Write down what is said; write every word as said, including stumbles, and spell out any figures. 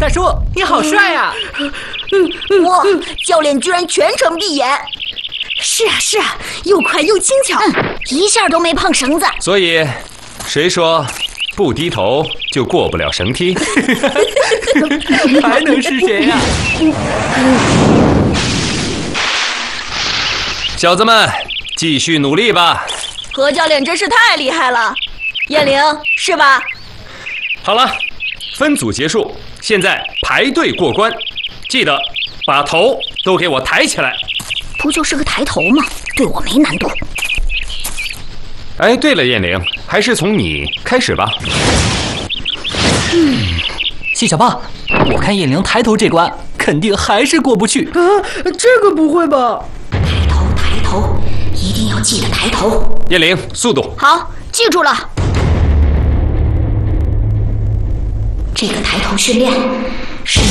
大叔，你好帅呀！ 哇，教练居然全程闭眼。 是啊是啊，又快又轻巧， 嗯，一下都没碰绳子。 所以，谁说不低头就过不了绳梯？ 还能是谁呀？ 小子们，继续努力吧！ 何教练真是太厉害了，燕玲是吧？ 好了，分组结束，现在排队过关，记得把头都给我抬起来。 不就是个抬头吗？对我没难度。 哎，对了，燕玲，还是从你开始吧。 嗯，谢小豹，我看燕玲抬头这关肯定还是过不去。 啊，这个不会吧？ 抬头，抬头，一定要记得抬头。 燕玲，速度。 好，记住了。这个抬头训练